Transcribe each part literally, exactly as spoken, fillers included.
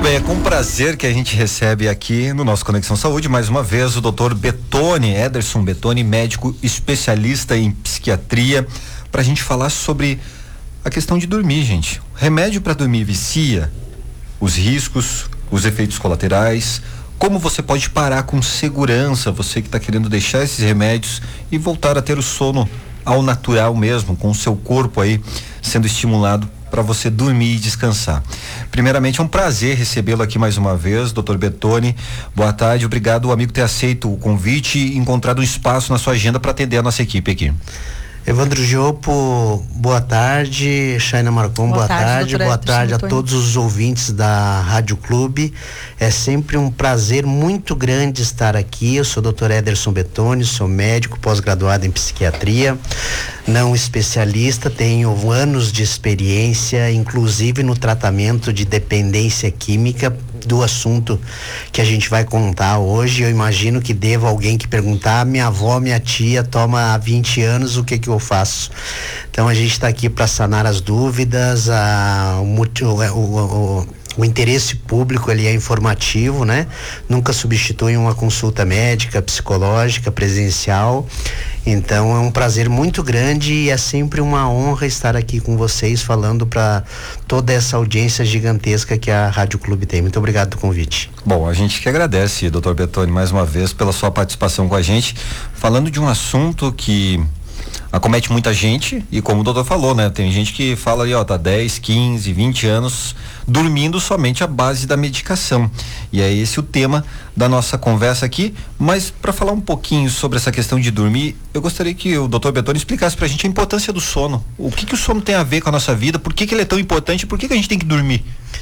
bem, é com prazer que a gente recebe aqui no nosso Conexão Saúde, mais uma vez, o doutor Bettoni, Ederson Bettoni, médico especialista em psiquiatria, para a gente falar sobre a questão de dormir, gente. Remédio para dormir vicia, os riscos, os efeitos colaterais, como você pode parar com segurança, você que está querendo deixar esses remédios e voltar a ter o sono ao natural mesmo, com o seu corpo aí sendo estimulado para você dormir e descansar. Primeiramente, é um prazer recebê-lo aqui mais uma vez, doutor Bettoni. Boa tarde, obrigado, amigo, ter aceito o convite e encontrado um espaço na sua agenda para atender a nossa equipe aqui. Evandro Giopo, boa tarde. Shaina Marcon, boa, boa tarde. tarde. Boa tarde a todos os ouvintes da Rádio Clube. É sempre um prazer muito grande estar aqui. Eu sou o doutor Ederson Bettoni, sou médico pós-graduado em psiquiatria, não especialista, tenho anos de experiência, inclusive no tratamento de dependência química, do assunto que a gente vai contar hoje. Eu imagino que deva alguém que perguntar: minha avó, minha tia toma há vinte anos, o que que eu faço? Então a gente está aqui para sanar as dúvidas, a, o, o, o, o interesse público ele é informativo, né? Nunca substitui uma consulta médica, psicológica, presencial. Então é um prazer muito grande e é sempre uma honra estar aqui com vocês falando para toda essa audiência gigantesca que a Rádio Clube tem. Muito obrigado pelo convite. Bom, a gente que agradece, doutor Bettoni, mais uma vez pela sua participação com a gente, falando de um assunto que acomete muita gente e, como o doutor falou, né? Tem gente que fala ali, ó, tá dez, quinze, vinte anos dormindo somente à base da medicação. E é esse o tema da nossa conversa aqui. Mas para falar um pouquinho sobre essa questão de dormir, eu gostaria que o doutor Bettoni explicasse pra gente a importância do sono. O que que o sono tem a ver com a nossa vida? Por que que ele é tão importante? Por que que a gente tem que dormir?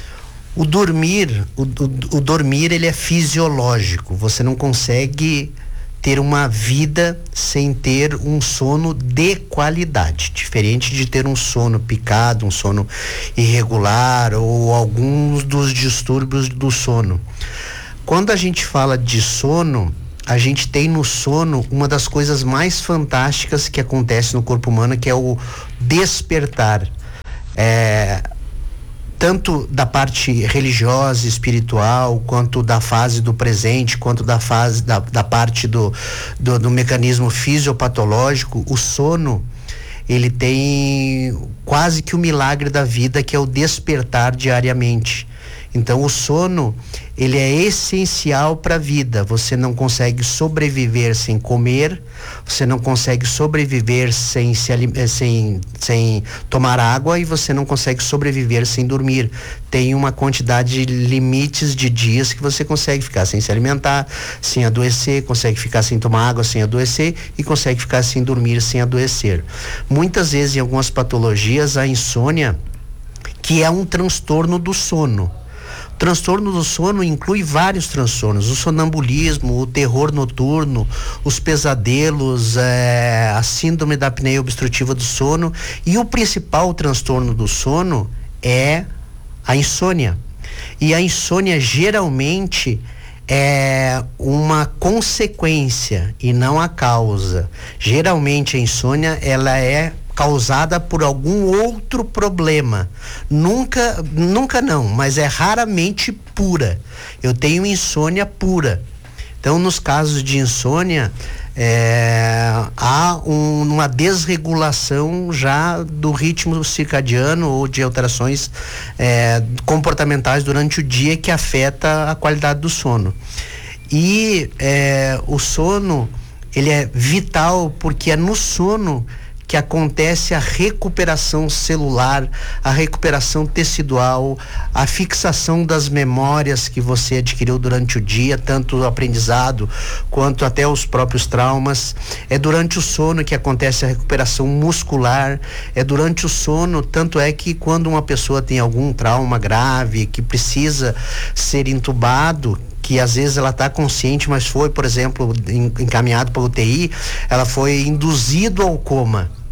O dormir, o, o, o dormir ele é fisiológico. Você não consegue ter uma vida sem ter um sono de qualidade, diferente de ter um sono picado, um sono irregular ou alguns dos distúrbios do sono. Quando a gente fala de sono, a gente tem no sono uma das coisas mais fantásticas que acontece no corpo humano, que é o despertar. É, tanto da parte religiosa, espiritual, quanto da fase do presente, quanto da fase da, da parte do, do, do mecanismo fisiopatológico, o sono ele tem quase que o milagre da vida, que é o despertar diariamente. Então o sono ele é essencial para a vida. Você não consegue sobreviver sem comer, você não consegue sobreviver sem, se, sem, sem tomar água, e você não consegue sobreviver sem dormir. Tem uma quantidade de limites de dias que você consegue ficar sem se alimentar, sem adoecer, consegue ficar sem tomar água, sem adoecer, e consegue ficar sem dormir, sem adoecer. Muitas vezes em algumas patologias a insônia, que é um transtorno do sono. O transtorno do sono inclui vários transtornos: o sonambulismo, o terror noturno, os pesadelos, é, a síndrome da apneia obstrutiva do sono, e o principal transtorno do sono é a insônia. E a insônia geralmente é uma consequência e não a causa. Geralmente a insônia ela é causada por algum outro problema. Nunca, nunca não, mas é raramente pura. Eu tenho insônia pura. Então, nos casos de insônia, é, há um, uma desregulação já do ritmo circadiano ou de alterações é, comportamentais durante o dia que afeta a qualidade do sono. E é, o sono, ele é vital porque é no sono que acontece a recuperação celular, a recuperação tecidual, a fixação das memórias que você adquiriu durante o dia, tanto o aprendizado quanto até os próprios traumas. É durante o sono que acontece a recuperação muscular, é durante o sono, tanto é que quando uma pessoa tem algum trauma grave que precisa ser entubado, que às vezes ela está consciente, mas foi, por exemplo, encaminhado para U T I, ela foi induzido ao coma.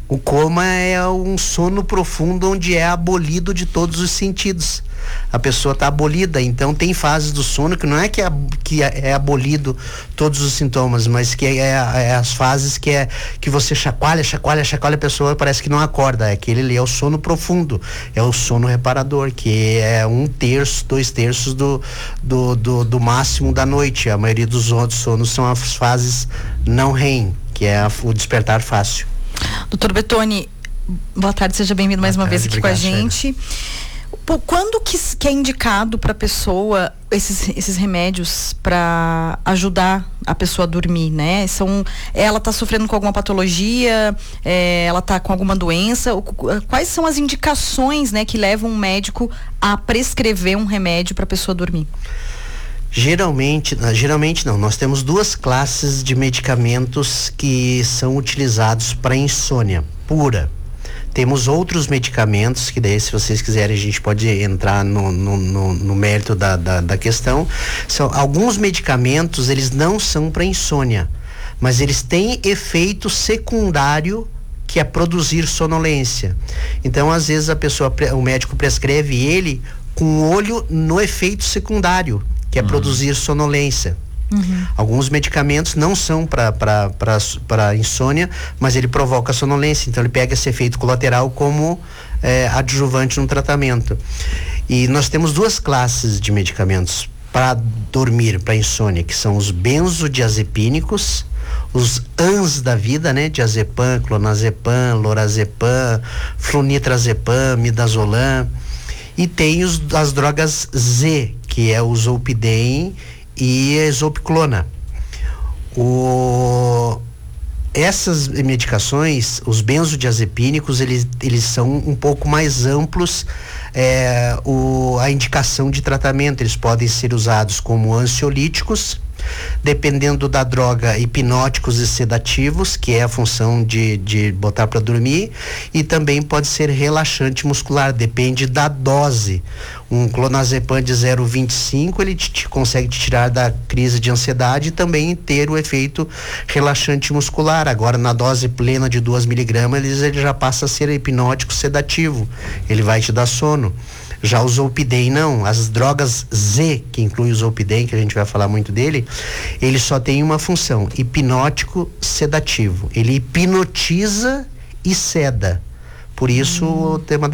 O coma é um sono profundo onde é abolido de todos os sentidos. A pessoa está abolida, então tem fases do sono que não é que é, que é abolido todos os sintomas, mas que é, é as fases que é que você chacoalha, chacoalha, chacoalha, a pessoa parece que não acorda. É aquele ali é o sono profundo, é o sono reparador, que é um terço, dois terços do, do, do, do máximo da noite. A maioria dos outros sonos são as fases não R E M, que é a, o despertar fácil. doutor Bettoni, boa tarde, seja bem-vindo mais uma vez aqui com a gente. Pô, quando que, que é indicado para a pessoa esses, esses remédios para ajudar a pessoa a dormir, né? São, ela está sofrendo com alguma patologia, é, ela está com alguma doença? Quais são as indicações, né, que levam um médico a prescrever um remédio para a pessoa dormir? Geralmente, geralmente não, nós temos duas classes de medicamentos que são utilizados para insônia pura. Temos outros medicamentos, que daí, se vocês quiserem, a gente pode entrar no, no, no, no mérito da, da, da questão. São, alguns medicamentos, eles não são para insônia, mas eles têm efeito secundário, que é produzir sonolência. Então, às vezes, a pessoa, o médico prescreve ele com olho no efeito secundário, que é uhum. produzir sonolência. Uhum. Alguns medicamentos não são para insônia, mas ele provoca sonolência, então ele pega esse efeito colateral como é, adjuvante no tratamento. E nós temos duas classes de medicamentos para dormir, para insônia, que são os benzodiazepínicos, os A N S da vida, né? Diazepam, clonazepam, lorazepam, flunitrazepam, midazolam. E tem os, as drogas Z, que é o zolpidem e exopiclona. O, essas medicações, os benzodiazepínicos, eles, eles são um pouco mais amplos, é, o, a indicação de tratamento. Eles podem ser usados como ansiolíticos, dependendo da droga, hipnóticos e sedativos, que é a função de, de botar para dormir, e também pode ser relaxante muscular, depende da dose. Um clonazepam de zero vírgula vinte e cinco, ele te, te consegue te tirar da crise de ansiedade e também ter o efeito relaxante muscular. Agora, na dose plena de duas miligramas, ele, ele já passa a ser hipnótico sedativo, ele vai te dar sono. Já o zolpidem não, as drogas Z, que inclui o zolpidem, que a gente vai falar muito dele, ele só tem uma função, hipnótico sedativo. Ele hipnotiza e seda. Por isso hum. o tema da